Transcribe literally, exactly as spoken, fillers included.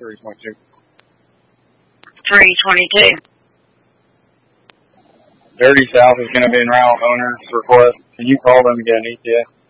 three twenty-two. three twenty-two. Dirty South is going to be in route owner's request. Can you call them again, E T A?